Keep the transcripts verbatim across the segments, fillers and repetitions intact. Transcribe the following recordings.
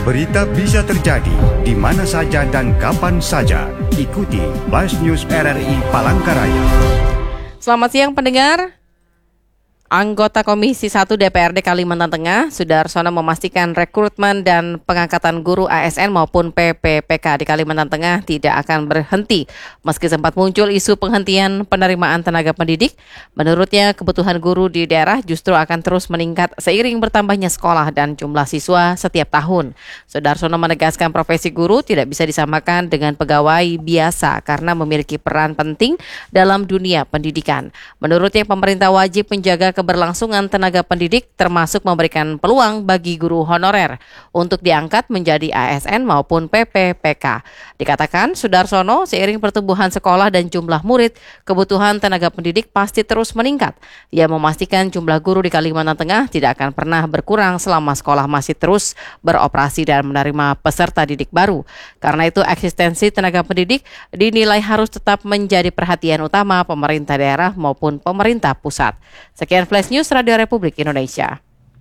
Berita bisa terjadi di mana saja dan kapan saja. Ikuti Flash News R R I Palangkaraya. Selamat siang pendengar. Anggota Komisi satu D P R D Kalimantan Tengah, Sudarsono, memastikan rekrutmen dan pengangkatan guru A S N maupun P P P K di Kalimantan Tengah tidak akan berhenti. Meski sempat muncul isu penghentian penerimaan tenaga pendidik, menurutnya kebutuhan guru di daerah justru akan terus meningkat seiring bertambahnya sekolah dan jumlah siswa setiap tahun. Sudarsono menegaskan profesi guru tidak bisa disamakan dengan pegawai biasa karena memiliki peran penting dalam dunia pendidikan. Menurutnya pemerintah wajib menjaga keberlangsungan tenaga pendidik termasuk memberikan peluang bagi guru honorer untuk diangkat menjadi A S N maupun P P P K. Dikatakan Sudarsono, seiring pertumbuhan sekolah dan jumlah murid, kebutuhan tenaga pendidik pasti terus meningkat. Ia memastikan jumlah guru di Kalimantan Tengah tidak akan pernah berkurang selama sekolah masih terus beroperasi dan menerima peserta didik baru. Karena itu eksistensi tenaga pendidik dinilai harus tetap menjadi perhatian utama pemerintah daerah maupun pemerintah pusat. Sekian Flash News Radio Republik Indonesia.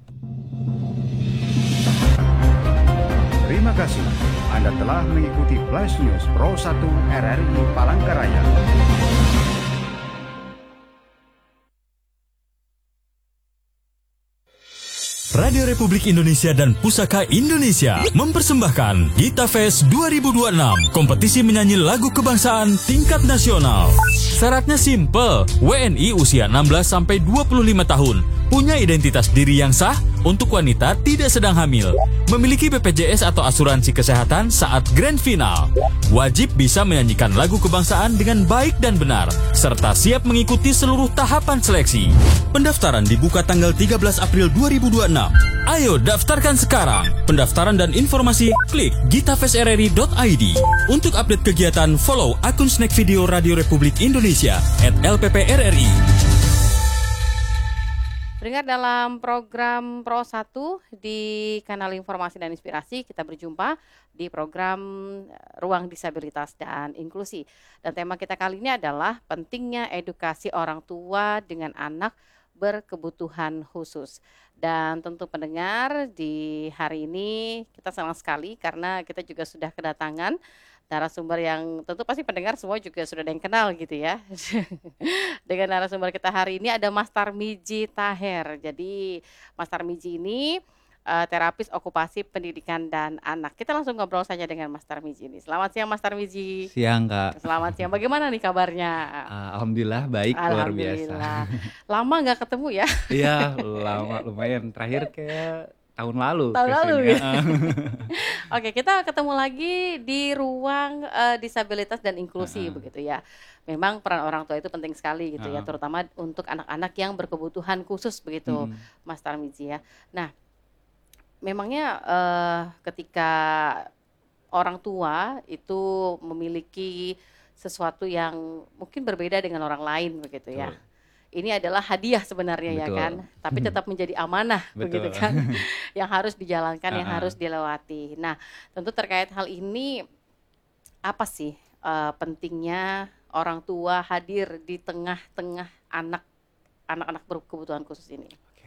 Terima kasih. Anda telah mengikuti Flash News Pro satu R R I Palangkaraya. Radio Republik Indonesia dan Pusaka Indonesia mempersembahkan Gita Fest dua ribu dua puluh enam, kompetisi menyanyi lagu kebangsaan tingkat nasional. Syaratnya simple, W N I usia enam belas sampai dua puluh lima tahun, punya identitas diri yang sah, untuk wanita tidak sedang hamil, memiliki B P J S atau asuransi kesehatan saat grand final, wajib bisa menyanyikan lagu kebangsaan dengan baik dan benar, serta siap mengikuti seluruh tahapan seleksi. Pendaftaran dibuka tanggal tiga belas April dua ribu dua puluh enam. Ayo daftarkan sekarang. Pendaftaran dan informasi klik gitafest r r i dot i d. Untuk update kegiatan, follow akun Snack Video Radio Republik Indonesia at L P P R R I. Pendengar, dalam program Pro satu di kanal Informasi dan Inspirasi, kita berjumpa di program Ruang Disabilitas dan Inklusi. Dan tema kita kali ini adalah pentingnya edukasi orang tua dengan anak berkebutuhan khusus. Dan tentu pendengar, di hari ini kita senang sekali karena kita juga sudah kedatangan narasumber yang tentu pasti pendengar semua juga sudah ada yang kenal gitu ya. Dengan narasumber kita hari ini ada Mas Tarmiji Taher. Jadi Mas Tarmiji ini uh, terapis okupasi pendidikan dan anak. Kita langsung ngobrol saja dengan Mas Tarmiji ini. Selamat siang Mas Tarmiji. Siang Kak. Selamat siang. Bagaimana nih kabarnya? Uh, Alhamdulillah baik, luar biasa. Lama nggak ketemu ya? Iya, lama lumayan. Terakhir kayak tahun lalu. Tahun lalu ya. Oke, kita ketemu lagi di ruang uh, disabilitas dan inklusi uh-huh. begitu ya. Memang peran orang tua itu penting sekali gitu uh-huh. ya, terutama untuk anak-anak yang berkebutuhan khusus begitu, hmm. Mas Tarmiji ya. Nah, memangnya uh, ketika orang tua itu memiliki sesuatu yang mungkin berbeda dengan orang lain begitu ya. Betul. Ini adalah hadiah sebenarnya. Betul. Ya kan, tapi tetap menjadi amanah. Betul. Begitu kan, yang harus dijalankan, uh-huh. yang harus dilewati. Nah, tentu terkait hal ini, apa sih uh, pentingnya orang tua hadir di tengah-tengah anak anak-anak berkebutuhan khusus ini? Oke.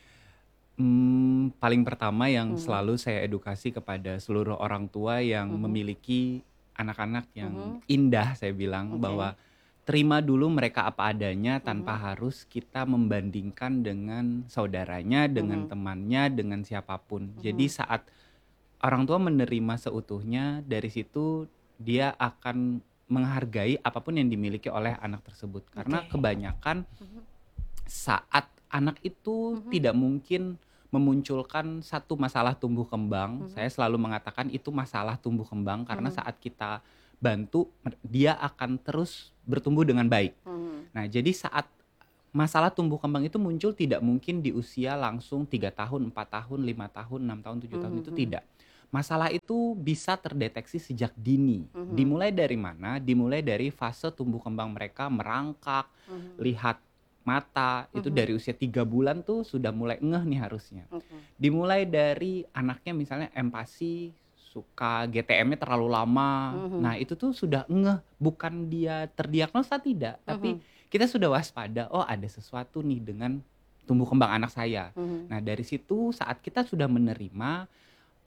Hmm, paling pertama yang hmm. selalu saya edukasi kepada seluruh orang tua yang hmm. memiliki anak-anak yang hmm. indah, saya bilang okay. bahwa terima dulu mereka apa adanya tanpa uh-huh. harus kita membandingkan dengan saudaranya, dengan uh-huh. temannya, dengan siapapun. Uh-huh. Jadi saat orang tua menerima seutuhnya, dari situ dia akan menghargai apapun yang dimiliki oleh anak tersebut. Karena okay. kebanyakan uh-huh. saat anak itu uh-huh. tidak mungkin memunculkan satu masalah tumbuh kembang. Uh-huh. Saya selalu mengatakan itu masalah tumbuh kembang karena uh-huh. saat kita bantu, dia akan terus bertumbuh dengan baik. Hmm. Nah, jadi saat masalah tumbuh kembang itu muncul tidak mungkin di usia langsung tiga tahun, empat tahun, lima tahun, enam tahun, tujuh tahun, hmm. itu tidak. Masalah itu bisa terdeteksi sejak dini. Hmm. Dimulai dari mana? Dimulai dari fase tumbuh kembang mereka merangkak, hmm. lihat mata, itu hmm. dari usia tiga bulan tuh sudah mulai ngeh nih harusnya. Hmm. Dimulai dari anaknya misalnya empati, suka G T M-nya terlalu lama. Mm-hmm. Nah, itu tuh sudah ngeh, bukan dia terdiagnosa tidak, mm-hmm. tapi kita sudah waspada, oh ada sesuatu nih dengan tumbuh kembang anak saya. Mm-hmm. Nah, dari situ saat kita sudah menerima,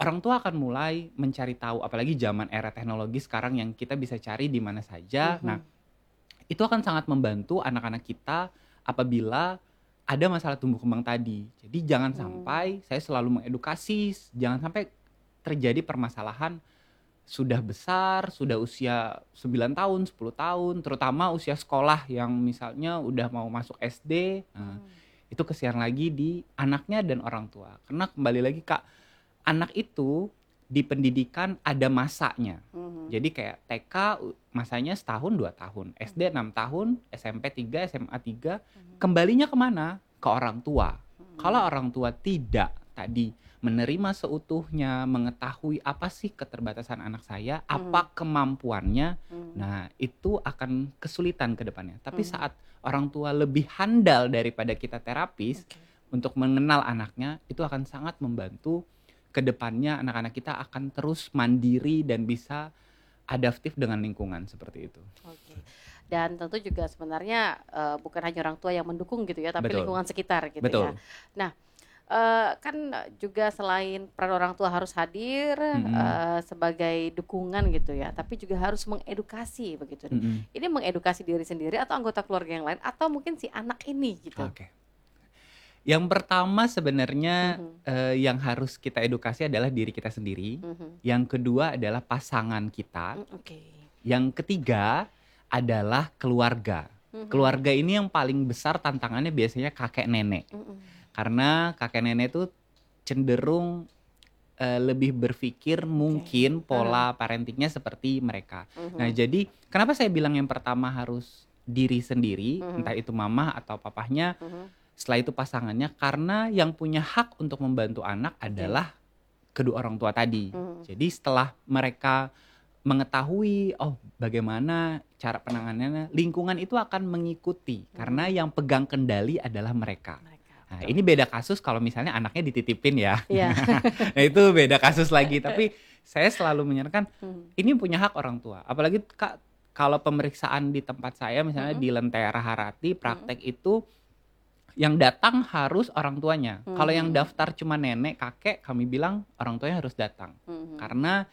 orang tua akan mulai mencari tahu, apalagi zaman era teknologi sekarang yang kita bisa cari di mana saja. Mhm. Nah, itu akan sangat membantu anak-anak kita apabila ada masalah tumbuh kembang tadi. Jadi jangan sampai, saya selalu mengedukasi, jangan sampai terjadi permasalahan sudah besar, sudah usia sembilan tahun, sepuluh tahun, terutama usia sekolah yang misalnya udah mau masuk S D. Nah, itu kesian lagi di anaknya dan orang tua. Karena kembali lagi Kak, anak itu di pendidikan ada masanya. Mhm. Jadi kayak T K u- masanya setahun dua tahun, S D enam tahun, S M P tiga, S M A tiga, kembalinya kemana? Ke orang tua. Kalau orang tua tidak tadi menerima seutuhnya, mengetahui apa sih keterbatasan anak saya, apa kemampuannya, nah itu akan kesulitan ke depannya. Tapi saat orang tua lebih handal daripada kita terapis Oke. untuk mengenal anaknya, itu akan sangat membantu ke depannya anak-anak kita akan terus mandiri dan bisa adaptif dengan lingkungan seperti itu. Oke. Dan tentu juga sebenarnya eh, bukan hanya orang tua yang mendukung gitu ya, tapi Betul. lingkungan sekitar gitu Betul. ya. Nah, eh, kan juga selain peran orang tua harus hadir Mm-mm. eh, sebagai dukungan gitu ya, tapi juga harus mengedukasi begitu. Mm-mm. Ini mengedukasi diri sendiri atau anggota keluarga yang lain atau mungkin si anak ini gitu. Oke. Yang pertama sebenarnya Mhm. eh, yang harus kita edukasi adalah diri kita sendiri. Mhm. Yang kedua adalah pasangan kita. Mm, Oke. Yang ketiga adalah keluarga. Mhm. Keluarga ini yang paling besar tantangannya biasanya kakek nenek. Mm-mm. Karena kakek nenek itu cenderung eh, lebih berpikir mungkin pola parentingnya seperti mereka. Mhm. Nah, jadi kenapa saya bilang yang pertama harus diri sendiri, Mhm. entah itu mama atau papahnya, Mhm. setelah itu pasangannya, karena yang punya hak untuk membantu anak adalah kedua orang tua tadi. Mhm. Jadi setelah mereka mengetahui oh bagaimana cara penanganannya, lingkungan itu akan mengikuti karena yang pegang kendali adalah mereka. Mereka. Nah, ini beda kasus kalau misalnya anaknya dititipin ya. Iya. Nah, itu beda kasus lagi. Tapi saya selalu menyarankan Mhm. ini punya hak orang tua. Apalagi Kak, kalau pemeriksaan di tempat saya misalnya di Lentera Harati praktek itu yang datang harus orang tuanya. Kalau yang daftar cuma nenek, kakek, kami bilang orang tuanya harus datang. Mhm. Karena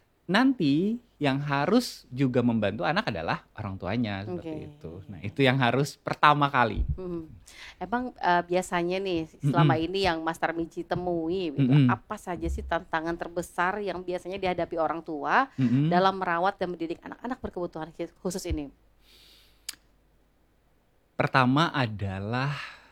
nanti yang harus juga membantu anak adalah orang tuanya seperti Oke. itu. Nah, itu yang harus pertama kali. Mhm. Emang eh, biasanya nih selama ini yang Mas Tarmizi temui gitu, Mm-mm. apa saja sih tantangan terbesar yang biasanya dihadapi orang tua Mm-mm. dalam merawat dan mendidik anak-anak berkebutuhan khusus ini? Pertama adalah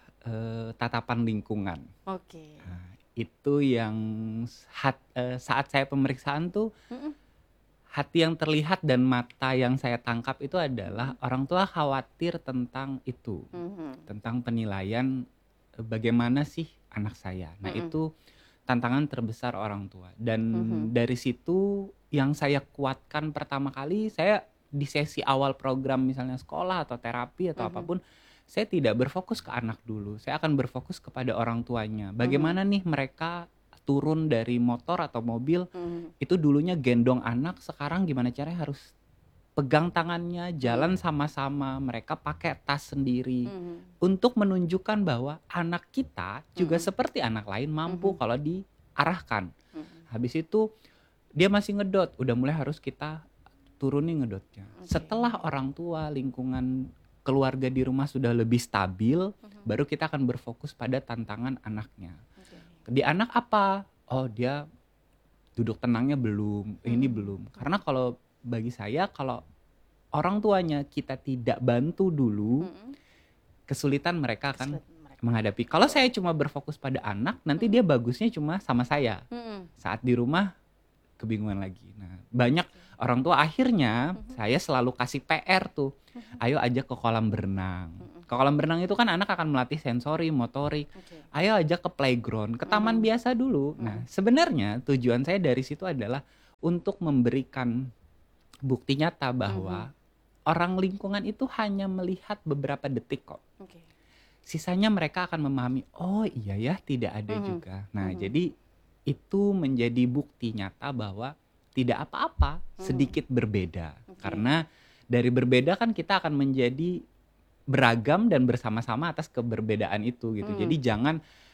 eh, tatapan lingkungan. Oke. Nah, itu yang hat- eh, saat saya pemeriksaan tuh Mm-mm. hati yang terlihat dan mata yang saya tangkap itu adalah orang tua khawatir tentang itu, Mhm. tentang penilaian eh, bagaimana sih anak saya. Nah, Mm-mm. itu tantangan terbesar orang tua. Dan Mhm. dari situ yang saya kuatkan pertama kali, saya di sesi awal program misalnya sekolah atau terapi atau Mhm. apapun, saya tidak berfokus ke anak dulu. Saya akan berfokus kepada orang tuanya. Bagaimana nih mereka turun dari motor atau mobil, Mhm. itu dulunya gendong anak, sekarang gimana caranya harus pegang tangannya, jalan sama-sama, mereka pakai tas sendiri. Mhm. Untuk menunjukkan bahwa anak kita juga Mhm. seperti anak lain mampu Mhm. kalau diarahkan. Mhm. Habis itu dia masih ngedot, udah mulai harus kita turunin ngedotnya. Oke. Setelah orang tua, lingkungan keluarga di rumah sudah lebih stabil, baru kita akan berfokus pada tantangan anaknya. Oke. Di anak apa? Oh, dia duduk tenangnya belum, ini Hmm. belum. Karena kalau bagi saya, kalau orang tuanya kita tidak bantu dulu, Mhm. kesulitan mereka akan Kesulitan mereka. menghadapi. Kalau saya cuma berfokus pada anak, nanti dia bagusnya cuma sama saya. Mhm. Saat di rumah kebingungan lagi. Nah, banyak orang tua akhirnya saya selalu kasih P R tuh. Ayo ajak ke kolam berenang. Ke kolam berenang itu kan anak akan melatih sensori, motorik. Oke. Ayo ajak ke playground, ke taman biasa dulu. Nah, sebenarnya tujuan saya dari situ adalah untuk memberikan bukti nyata bahwa orang lingkungan itu hanya melihat beberapa detik kok. Oke. Sisanya mereka akan memahami, oh iya ya, tidak ada Mhm. juga. Nah, Mhm. jadi itu menjadi bukti nyata bahwa tidak apa-apa, sedikit berbeda. Oke. Karena dari berbeda kan kita akan menjadi beragam dan bersama-sama atas keberbedaan itu gitu. Mhm. Jadi jangan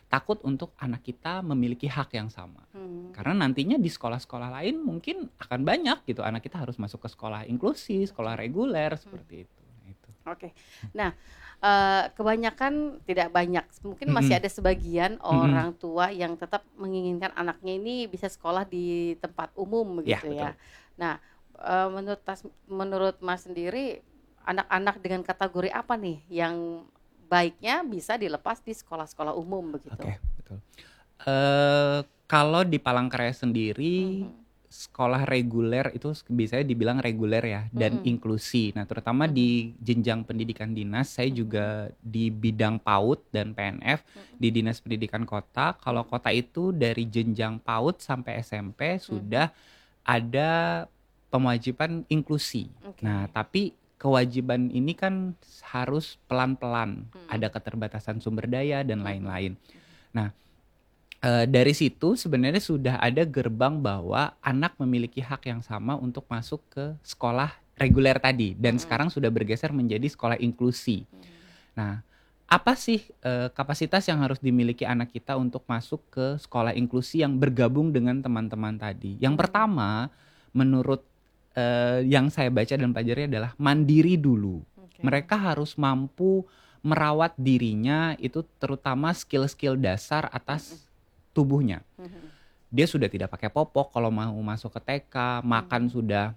takut untuk anak kita memiliki hak yang sama. Hmm. Karena nantinya di sekolah-sekolah lain mungkin akan banyak gitu anak kita harus masuk ke sekolah inklusi, sekolah reguler seperti itu. Nah, itu. Oke. Nah, eh, kebanyakan tidak banyak, mungkin masih Mm-mm. ada sebagian Mm-mm. orang tua yang tetap menginginkan anaknya ini bisa sekolah di tempat umum Ya, begitu ya. betul. Nah, eh, menurut Tas- menurut Mas sendiri, anak-anak dengan kategori apa nih yang baiknya bisa dilepas di sekolah-sekolah umum begitu? Oke, betul. Eh, kalau di Palangkaraya sendiri Mhm. sekolah reguler itu biasanya dibilang reguler ya dan Mhm. inklusi. Nah, terutama Mhm. di jenjang pendidikan dinas, saya juga di bidang PAUD dan P N F di Dinas Pendidikan Kota. Kalau kota itu dari jenjang PAUD sampai S M P sudah ada pewajiban inklusi. Oke. Nah, tapi kewajiban ini kan harus pelan-pelan. Hmm. Ada keterbatasan sumber daya dan Mhm. lain-lain. Nah, eh, dari situ sebenarnya sudah ada gerbang bahwa anak memiliki hak yang sama untuk masuk ke sekolah reguler tadi. Dan Mhm. sekarang sudah bergeser menjadi sekolah inklusi. Nah, apa sih eh, kapasitas yang harus dimiliki anak kita untuk masuk ke sekolah inklusi yang bergabung dengan teman-teman tadi? Yang Hmm. pertama, menurut eh, yang saya baca dan pelajari adalah mandiri dulu. Oke. Mereka harus mampu merawat dirinya, itu terutama skill-skill dasar atas tubuhnya. Mhm. Dia sudah tidak pakai popok kalau mau masuk ke T K, makan sudah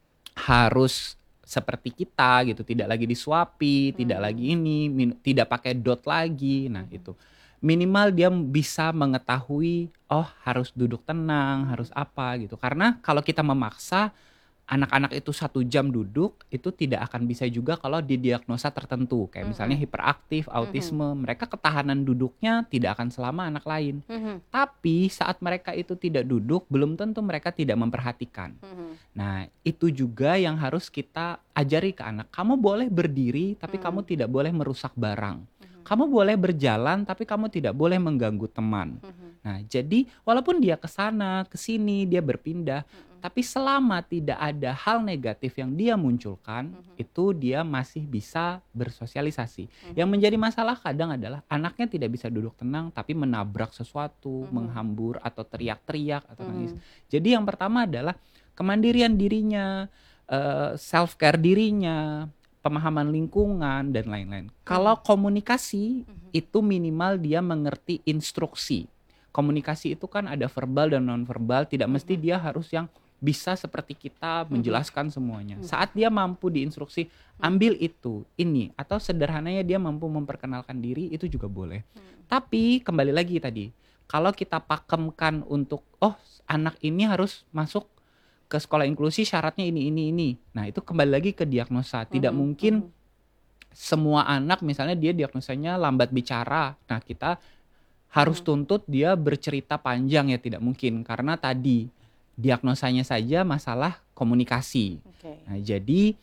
harus seperti kita gitu, tidak lagi disuapi, tidak Hmm. lagi ini, min- tidak pakai dot lagi. Nah, itu minimal dia bisa mengetahui, oh harus duduk tenang, harus apa gitu. Karena kalau kita memaksa anak-anak itu satu jam duduk, itu tidak akan bisa juga kalau didiagnosa tertentu. Kayak misalnya hiperaktif, autisme, mereka ketahanan duduknya tidak akan selama anak lain. Mhm. Tapi saat mereka itu tidak duduk, belum tentu mereka tidak memperhatikan. Mhm. Nah, itu juga yang harus kita ajari ke anak. Kamu boleh berdiri, tapi Hmm. kamu tidak boleh merusak barang. Kamu boleh berjalan, tapi kamu tidak boleh mengganggu teman. Mhm. Nah, jadi walaupun dia ke sana, ke sini, dia berpindah, tapi selama tidak ada hal negatif yang dia munculkan, itu dia masih bisa bersosialisasi. Yang menjadi masalah kadang adalah anaknya tidak bisa duduk tenang, tapi menabrak sesuatu, menghambur, atau teriak-teriak, atau nangis. Jadi yang pertama adalah kemandirian dirinya, eh, self-care dirinya, pemahaman lingkungan, dan lain-lain. Kalau komunikasi, itu minimal dia mengerti instruksi. Komunikasi itu kan ada verbal dan non-verbal, tidak mesti dia harus yang bisa seperti kita menjelaskan semuanya. Saat dia mampu diinstruksi, ambil itu, ini, atau sederhananya dia mampu memperkenalkan diri, itu juga boleh. Tapi kembali lagi tadi, kalau kita pakemkan untuk, oh anak ini harus masuk ke sekolah inklusi syaratnya ini, ini, ini. Nah, itu kembali lagi ke diagnosa. Tidak mungkin semua anak misalnya dia diagnosanya lambat bicara. Nah, kita harus tuntut dia bercerita panjang, ya tidak mungkin. Karena tadi diagnosanya saja masalah komunikasi. Oke. Nah, jadi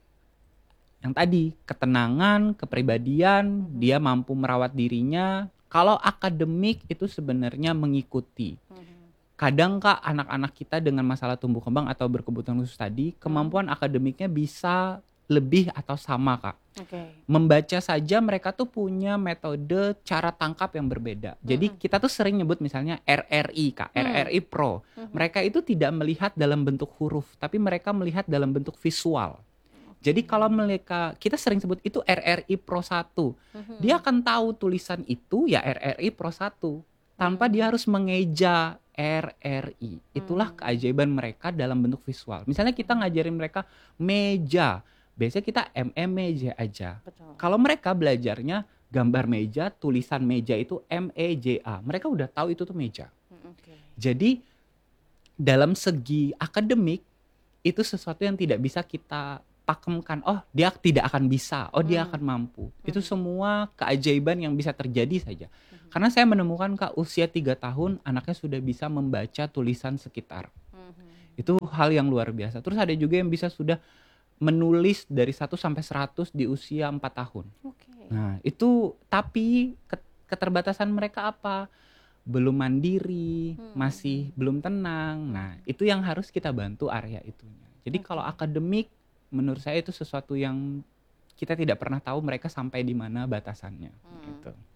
yang tadi ketenangan, kepribadian, dia mampu merawat dirinya. Kalau akademik itu sebenarnya mengikuti. Kadang Kak, anak-anak kita dengan masalah tumbuh kembang atau berkebutuhan khusus tadi, kemampuan akademiknya bisa lebih atau sama Kak. Oke. Membaca saja mereka tuh punya metode cara tangkap yang berbeda. Jadi kita tuh sering nyebut misalnya R R I Kak, R R I Pro. Mereka itu tidak melihat dalam bentuk huruf, tapi mereka melihat dalam bentuk visual. Jadi kalau mereka, kita sering sebut itu R R I Pro satu. Dia akan tahu tulisan itu ya R R I Pro satu. Tanpa dia harus mengeja R R I. Itulah keajaiban mereka dalam bentuk visual. Misalnya kita ngajarin mereka meja. Biasanya kita M E meja aja. Betul. Kalau mereka belajarnya gambar meja, tulisan meja itu M E J A. Mereka udah tahu itu tuh meja. Oke. Jadi dalam segi akademik itu sesuatu yang tidak bisa kita pakemkan. Oh, dia tidak akan bisa. Oh, dia akan mampu. Itu semua keajaiban yang bisa terjadi saja. Karena saya menemukan Kak, usia tiga tahun anaknya sudah bisa membaca tulisan sekitar. Itu hal yang luar biasa. Terus ada juga yang bisa sudah menulis dari satu sampai seratus di usia empat tahun. Oke. Nah, itu tapi keterbatasan mereka apa? Belum mandiri, masih belum tenang. Nah, itu yang harus kita bantu area itunya. Jadi kalau akademik menurut saya itu sesuatu yang kita tidak pernah tahu mereka sampai di mana batasannya gitu.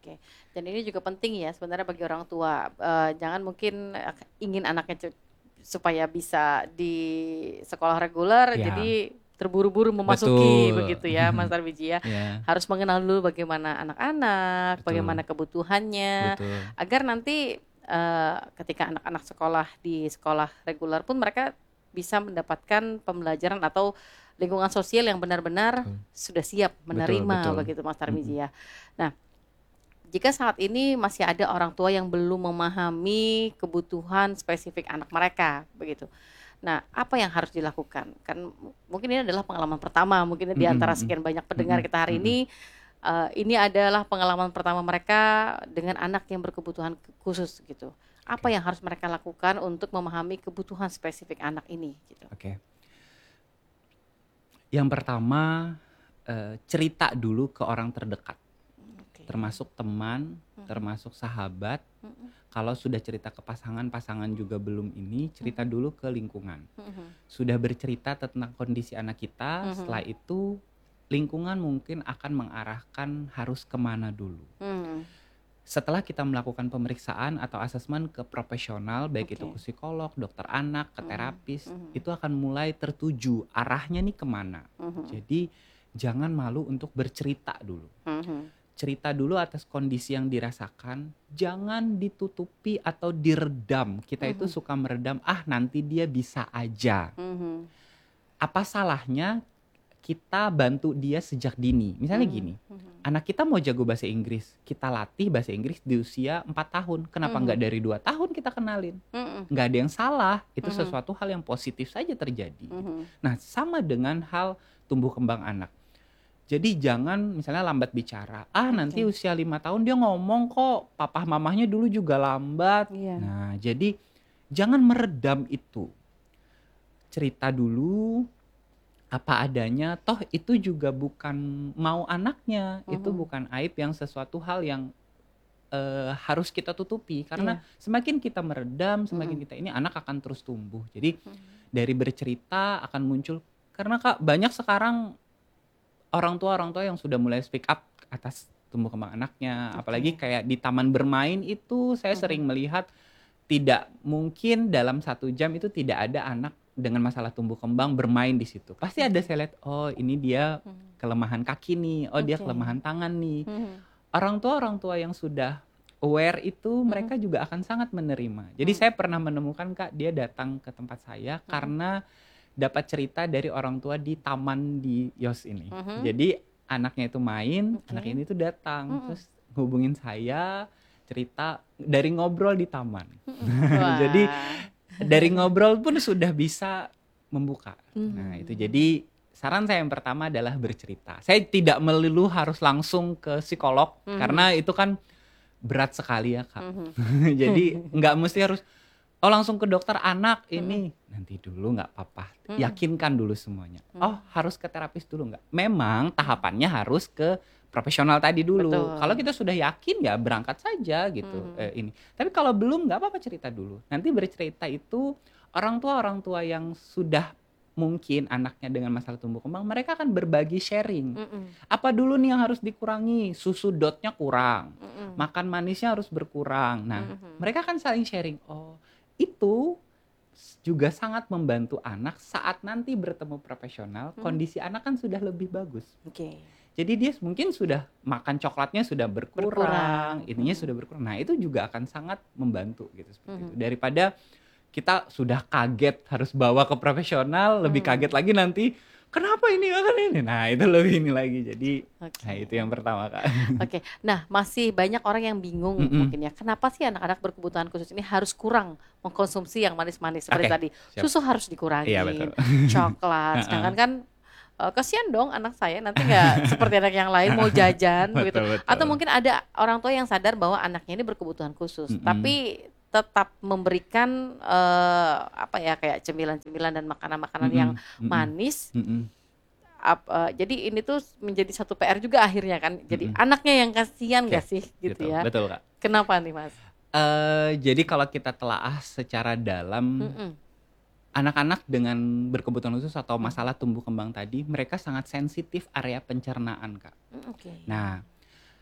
Oke, dan ini juga penting ya sebenarnya bagi orang tua. Eh, jangan mungkin eh, ingin anaknya ce- supaya bisa di sekolah reguler, Ya, jadi terburu-buru memasuki betul. begitu ya, Mas Tarmizi ya. Ya, Harus mengenal dulu bagaimana anak-anak, bagaimana betul, kebutuhannya, betul. agar nanti eh, ketika anak-anak sekolah di sekolah reguler pun mereka bisa mendapatkan pembelajaran atau lingkungan sosial yang benar-benar Betul, sudah siap betul, menerima betul. begitu Mas Tarmizi Mm-mm. ya. Nah, jika saat ini masih ada orang tua yang belum memahami kebutuhan spesifik anak mereka, begitu. Nah, apa yang harus dilakukan? Kan m- mungkin ini adalah pengalaman pertama, mungkin di Mm-mm, antara mm-mm, sekian banyak pendengar mm-mm, kita hari mm-mm. ini, eh, ini adalah pengalaman pertama mereka dengan anak yang berkebutuhan k- khusus, gitu. Apa Oke, yang harus mereka lakukan untuk memahami kebutuhan spesifik anak ini, gitu. oke. Yang pertama, eh, cerita dulu ke orang terdekat, Oke. termasuk teman, Mhm, termasuk sahabat. mhm, Kalau sudah cerita ke pasangan, pasangan juga belum ini, cerita mhm, dulu ke lingkungan. mhm, Sudah bercerita tentang kondisi anak kita, mhm, setelah itu lingkungan mungkin akan mengarahkan harus kemana dulu. mhm. Setelah kita melakukan pemeriksaan atau asesmen ke profesional, baik itu Oke. ke psikolog, dokter anak, ke Mhm, terapis, mhm, itu akan mulai tertuju arahnya nih kemana. mhm, Jadi jangan malu untuk bercerita dulu. mhm, Cerita dulu atas kondisi yang dirasakan, jangan ditutupi atau diredam. Kita itu mhm, suka meredam, ah nanti dia bisa aja. mhm, Apa salahnya kita bantu dia sejak dini? Misalnya mhm, gini, mhm, anak kita mau jago bahasa Inggris, kita latih bahasa Inggris di usia empat tahun. Kenapa nggak mhm, dari dua tahun kita kenalin? mhm, Nggak ada yang salah, itu mhm, sesuatu hal yang positif saja terjadi. Gitu. mhm, Nah, sama dengan hal tumbuh kembang anak. Jadi jangan misalnya lambat bicara. Ah nanti oke, usia lima tahun dia ngomong kok, papa mamahnya dulu juga lambat. iya, Nah, jadi jangan meredam itu. Cerita dulu apa adanya, toh itu juga bukan mau anaknya, itu mhm, bukan aib yang sesuatu hal yang eh, harus kita tutupi. Karena iya, semakin kita meredam, semakin mhm, kita ini anak akan terus tumbuh. Jadi mhm, dari bercerita akan muncul, karena Kak banyak sekarang orang tua-orang tua yang sudah mulai speak up atas tumbuh kembang anaknya. Apalagi oke, kayak di taman bermain itu saya mhm, sering melihat tidak mungkin dalam satu jam itu tidak ada anak dengan masalah tumbuh kembang bermain di situ. Pasti ada oke, saya lihat, oh ini dia mhm, kelemahan kaki nih, oh dia oke, kelemahan tangan nih. mhm, Orang tua orang tua yang sudah aware itu mhm, mereka juga akan sangat menerima. Jadi mhm, saya pernah menemukan Kak, dia datang ke tempat saya mhm, karena dapat cerita dari orang tua di taman di Yos ini. mhm, Jadi anaknya itu main, oke, anak ini tuh datang, mhm, terus hubungin saya, cerita dari ngobrol di taman. mhm, Jadi wah, dari ngobrol pun sudah bisa membuka. Nah, itu mhm, jadi saran saya yang pertama adalah bercerita. Saya tidak melulu harus langsung ke psikolog mhm, karena itu kan berat sekali ya, Kak. mhm, Jadi nggak mesti harus oh langsung ke dokter anak mhm, ini. Nanti dulu nggak apa-apa. mhm, Yakinkan dulu semuanya. Oh, mhm, harus ke terapis dulu nggak? Memang tahapannya harus ke profesional tadi dulu. Kalau betul, kita sudah yakin ya berangkat saja gitu mhm, eh, ini. Tapi kalau belum nggak apa-apa cerita dulu. Nanti bercerita itu orang tua orang tua yang sudah mungkin anaknya dengan masalah tumbuh kembang, mereka akan berbagi sharing. mhm, Apa dulu nih yang harus dikurangi? Susu dotnya kurang, mhm, makan manisnya harus berkurang. Nah, mhm, mereka akan saling sharing. Oh, itu juga sangat membantu anak saat nanti bertemu profesional, mhm, kondisi anak kan sudah lebih bagus. oke, Jadi dia mungkin sudah makan coklatnya sudah berkurang, berkurang, ininya mhm, sudah berkurang. Nah, itu juga akan sangat membantu gitu seperti itu. mhm, Daripada kita sudah kaget harus bawa ke profesional, lebih mhm, kaget lagi nanti kenapa ini akan ini. Nah, itu lebih ini lagi. Jadi nah itu oke. yang pertama, Kak. Oke, nah masih banyak orang yang bingung Mm-mm. mungkin ya, kenapa sih anak-anak berkebutuhan khusus ini harus kurang mengkonsumsi yang manis-manis seperti Oke, tadi, siap. susu harus Iya, dikurangin, betul. coklat, Heeh. sedangkan kan eh, kasihan dong anak saya nanti nggak seperti anak yang lain mau jajan begitu, Betul, atau betul. mungkin ada orang tua yang sadar bahwa anaknya ini berkebutuhan khusus, Mm-mm. tapi tetap memberikan eh, apa ya kayak cemilan-cemilan dan makanan-makanan yang Mm-mm. Mm-mm. manis. Mm-mm. Ap- eh, jadi ini tuh menjadi satu P R juga akhirnya kan. Jadi Mm-mm. anaknya yang kasihan Oke, gak sih gitu gitu. ya. Betul, Kak. Kenapa nih Mas? Eh, jadi kalau kita telaah secara dalam, Mm-mm. anak-anak dengan berkebutuhan khusus atau Mm. masalah tumbuh kembang tadi, mereka sangat sensitif area pencernaan, Kak. Mm, Oke. Nah,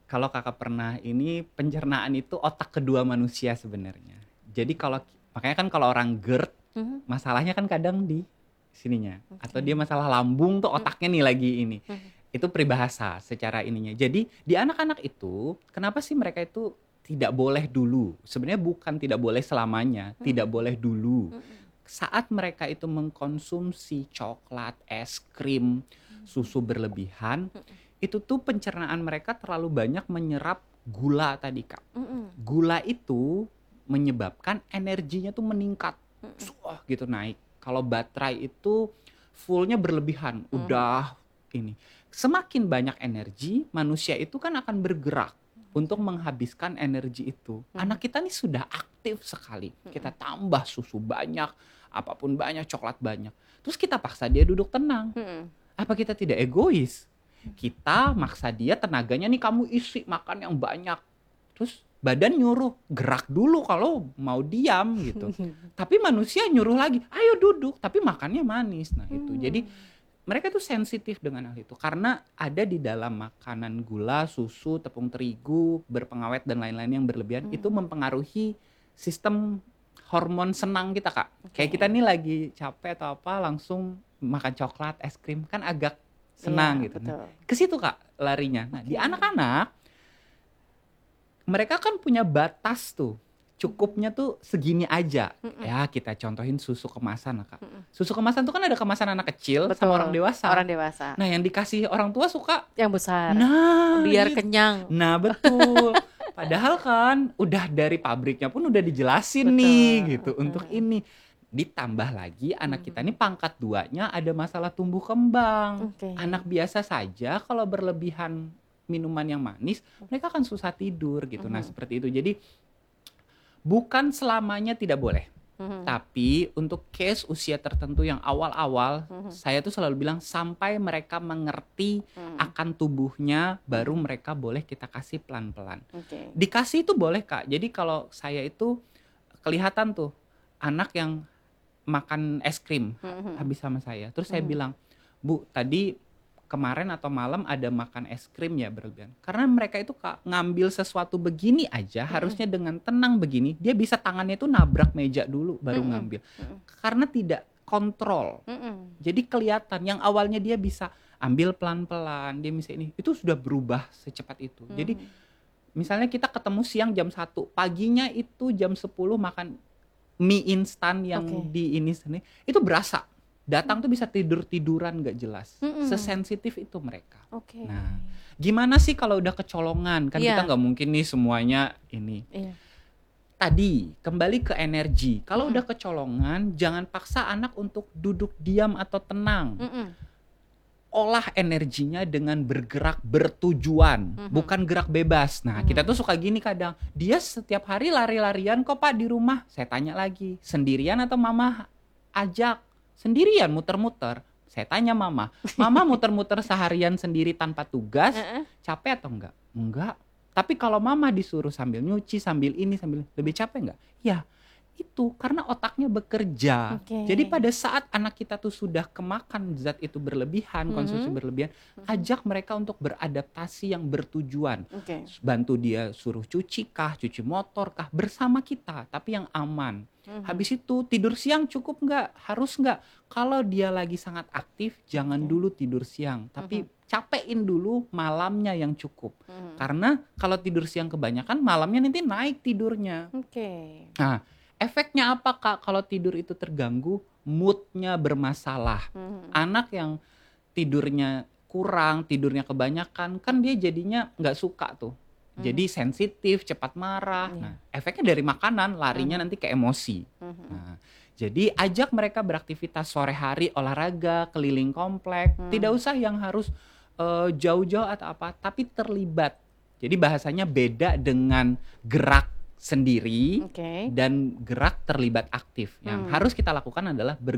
kalau kakak pernah ini, pencernaan itu otak kedua manusia sebenarnya. Jadi kalau makanya kan kalau orang GERD, Mhm. masalahnya kan kadang di sininya, Oke. atau dia masalah lambung tuh otaknya nih lagi ini. Mhm. Itu peribahasa secara ininya. Jadi di anak-anak itu, kenapa sih mereka itu tidak boleh dulu? Sebenarnya bukan tidak boleh selamanya, tidak boleh dulu. Saat mereka itu mengkonsumsi coklat, es krim, susu berlebihan, itu tuh pencernaan mereka terlalu banyak menyerap gula tadi, Kak. Mhm. Gula itu menyebabkan energinya tuh meningkat, wah gitu naik. Kalau baterai itu fullnya berlebihan, udah ini. Semakin banyak energi, manusia itu kan akan bergerak untuk menghabiskan energi itu. Anak kita nih sudah aktif sekali. Kita tambah susu banyak, apapun banyak, coklat banyak. Terus kita paksa dia duduk tenang. Mhm. Apa kita tidak egois? Kita maksa dia, tenaganya nih kamu isi makan yang banyak. Terus badan nyuruh gerak dulu kalau mau diam gitu. Tapi manusia nyuruh lagi, ayo duduk, tapi makannya manis. Nah itu. Jadi mereka tuh sensitif dengan hal itu karena ada di dalam makanan gula, susu, tepung terigu, berpengawet dan lain-lain yang berlebihan itu mempengaruhi sistem hormon senang kita, Kak. Kayak kita nih lagi capek atau apa langsung makan coklat, es krim kan agak senang Iya, gitu. betul. Nah, ke situ, Kak, larinya. Nah, di anak-anak mereka kan punya batas tuh. Cukupnya tuh segini aja. Ya, kita contohin susu kemasan lah, Kak. Susu kemasan tuh kan ada kemasan anak kecil Betul. sama orang dewasa. Orang dewasa. Nah, yang dikasih orang tua suka. Yang besar. Nah, Biar gitu. kenyang. Nah, betul. Padahal kan udah dari pabriknya pun udah dijelasin Betul. nih gitu untuk ini. Ditambah lagi anak kita nih pangkat duanya ada masalah tumbuh kembang. Oke. Anak biasa saja kalau berlebihan minuman yang manis, mereka akan susah tidur gitu. Nah, seperti itu. Jadi bukan selamanya tidak boleh. Tapi untuk case usia tertentu yang awal-awal, saya tuh selalu bilang sampai mereka mengerti akan tubuhnya, baru mereka boleh kita kasih pelan-pelan. Oke. Dikasih itu boleh, Kak. Jadi kalau saya itu kelihatan tuh anak yang makan es krim habis sama saya. Terus saya bilang, Bu, tadi kemarin atau malam ada makan es krim ya berlebihan. Karena mereka itu, Kak, ngambil sesuatu begini aja, harusnya dengan tenang begini, dia bisa tangannya itu nabrak meja dulu baru ngambil. Karena tidak kontrol. Mhm. Jadi kelihatan yang awalnya dia bisa ambil pelan-pelan, dia bisa ini, itu sudah berubah secepat itu. Jadi misalnya kita ketemu siang jam satu, paginya itu jam sepuluh makan mie instan yang Oke. di ini sini, itu berasa. Datang tuh bisa tidur-tiduran gak jelas. Mm-mm. Sesensitif itu mereka. Oke. Nah, gimana sih kalau udah kecolongan? Kan Iya. kita gak mungkin nih semuanya ini. Iya. Tadi, kembali ke energi. Kalau udah kecolongan, jangan paksa anak untuk duduk diam atau tenang. Mhm. Olah energinya dengan bergerak bertujuan, bukan gerak bebas. Nah, kita tuh suka gini kadang, dia setiap hari lari-larian kok Pak di rumah. Saya tanya lagi, sendirian atau mama ajak? Sendirian muter-muter. Saya tanya mama, mama muter-muter seharian sendiri tanpa tugas, Heeh. capek atau enggak? Enggak. Tapi kalau mama disuruh sambil nyuci, sambil ini, sambil lebih capek enggak? Ya, itu karena otaknya bekerja. Oke. Jadi pada saat anak kita tuh sudah kemakan zat itu berlebihan, konsumsi berlebihan, ajak mereka untuk beradaptasi yang bertujuan. Oke. Bantu dia suruh cuci kah, cuci motor kah, bersama kita, tapi yang aman. Habis itu tidur siang cukup nggak? Harus nggak? Kalau dia lagi sangat aktif, jangan dulu tidur siang, tapi capein dulu malamnya yang cukup. Karena kalau tidur siang kebanyakan, malamnya nanti naik tidurnya. Oke. Nah, efeknya apa, Kak? Kalau tidur itu terganggu, moodnya bermasalah. Anak yang tidurnya kurang, tidurnya kebanyakan, kan dia jadinya nggak suka tuh. Jadi sensitif, cepat marah. Iya. Nah, efeknya dari makanan, larinya nanti ke emosi. Nah, jadi ajak mereka beraktivitas sore hari, olahraga, keliling komplek. Tidak usah yang harus eh, jauh-jauh atau apa, tapi terlibat. Jadi bahasanya beda dengan gerak sendiri Oke. dan gerak terlibat aktif. Yang harus kita lakukan adalah ber